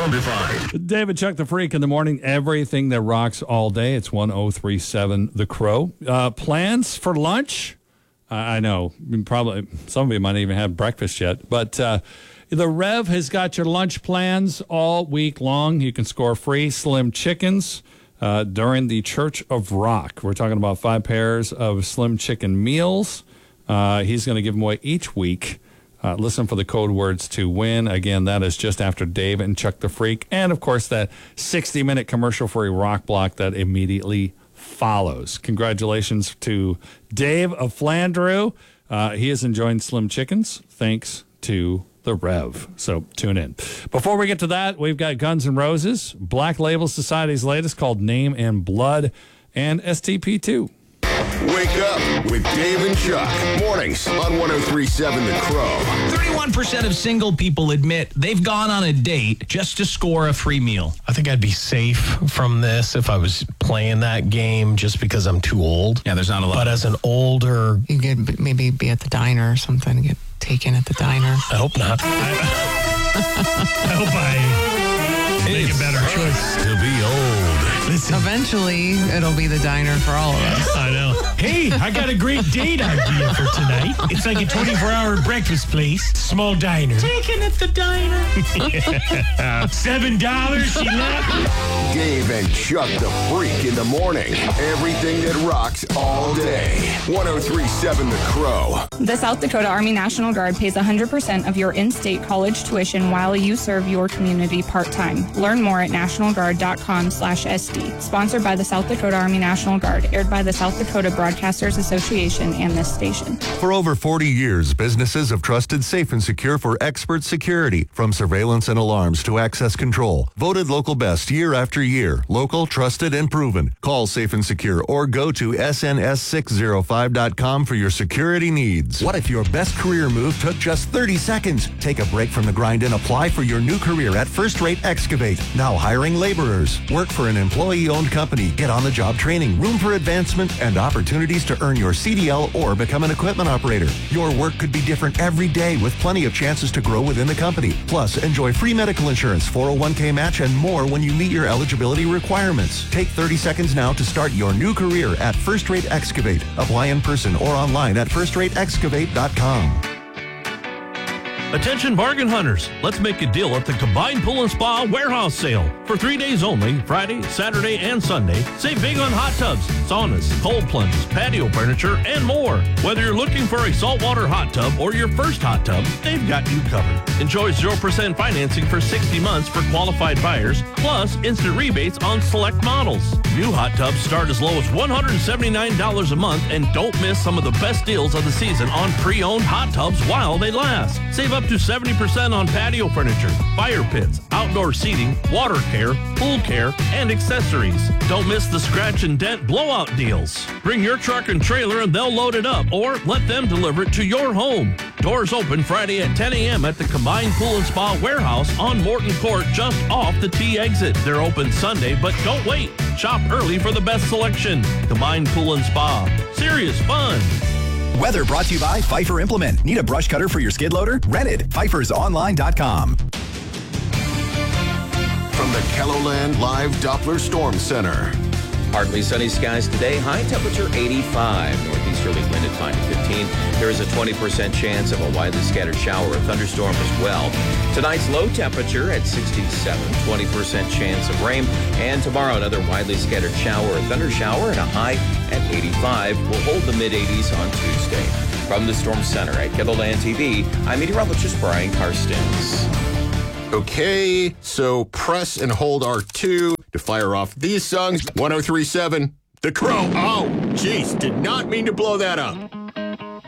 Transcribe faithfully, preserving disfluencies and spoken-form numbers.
Soundified. David, Chuck the Freak in the morning. Everything that rocks all day. It's one oh three seven The Crow. Uh, plans for lunch? Uh, I know. Probably some of you might even have breakfast yet. But uh, the Rev has got your lunch plans all week long. You can score free Slim Chickens uh, during the Church of Rock. We're talking about five pairs of Slim Chicken meals. Uh, he's going to give them away each week. Uh, listen for the code words to win. Again, that is just after Dave and Chuck the Freak. And, of course, that sixty-minute commercial-free rock block that immediately follows. Congratulations to Dave of Flandreau. Uh, he is enjoying Slim Chickens thanks to the Rev. So tune in. Before we get to that, we've got Guns N' Roses, Black Label Society's latest called Name and Blood, and S T P two. Wake up with Dave and Chuck. Mornings on one oh three seven The Crow. thirty-one percent of single people admit they've gone on a date just to score a free meal. I think I'd be safe from this if I was playing that game just because I'm too old. Yeah, there's not a lot. But as an older... You could maybe be at the diner or something, get taken at the diner. I hope not. I, I hope I make a better choice. To be old. Listen. Eventually, it'll be the diner for all of us. I know. Hey, I got a great date idea for tonight. It's like a twenty-four hour breakfast place, small diner. Taken at the diner. Yeah. Seven dollars, she left. Dave and Chuck the Freak in the morning. Everything that rocks all day. one oh three seven The Crow. The South Dakota Army National Guard pays one hundred percent of your in-state college tuition while you serve your community part-time. Learn more at nationalguard.com slash SD. Sponsored by the South Dakota Army National Guard. Aired by the South Dakota Broadcasters Association and this station. For over forty years, businesses have trusted Safe and Secure for expert security, from surveillance and alarms to access control. Voted local best year after year. Local, trusted, and proven. Call Safe and Secure or go to S N S six oh five dot com for your security needs. What if your best career move took just thirty seconds? Take a break from the grind and apply for your new career at First Rate Excavate. Now hiring laborers. Work for an employee-owned company. Get on-the-job training, room for advancement, and opportunities to earn your C D L or become an equipment operator. Your work could be different every day with plenty of chances to grow within the company. Plus, enjoy free medical insurance, four oh one k match, and more when you meet your eligibility requirements. Take thirty seconds now to start your new career at First Rate Excavate. Apply in person or online at first rate excavate dot com. Attention bargain hunters, let's make a deal at the Combined Pool and Spa Warehouse Sale. For three days only, Friday, Saturday, and Sunday, save big on hot tubs, saunas, cold plunges, patio furniture, and more. Whether you're looking for a saltwater hot tub or your first hot tub, they've got you covered. Enjoy zero percent financing for sixty months for qualified buyers, plus instant rebates on select models. New hot tubs start as low as one hundred seventy-nine dollars a month, and don't miss some of the best deals of the season on pre-owned hot tubs while they last. Save up to seventy percent on patio furniture, fire pits, outdoor seating, water care, pool care, and accessories. Don't miss the scratch and dent blowout deals. Bring your truck and trailer and they'll load it up, or let them deliver it to your home. Doors open Friday at ten a.m. at the Combined Pool and Spa Warehouse on Morton Court, just off the T exit. They're open Sunday, but don't wait. Shop early for the best selection. Combined Pool and Spa. Serious fun. Weather brought to you by Pfeiffer Implement. Need a brush cutter for your skid loader? Rent it. Pfeiffer's online dot com. From the Kelloland Live Doppler Storm Center. Partly sunny skies today. High temperature eighty-five. Northeasterly wind at five to fifteen. There is a twenty percent chance of a widely scattered shower or thunderstorm as well. Tonight's low temperature at sixty-seven. twenty percent chance of rain. And tomorrow, another widely scattered shower or thunder shower and a high at eighty-five. We'll hold the mid-eighties on Tuesday. From the Storm Center at Kelloland T V, I'm meteorologist Brian Karstens. Okay, so press and hold R two to fire off these songs. one oh three seven The Crow. Oh, jeez, did not mean to blow that up.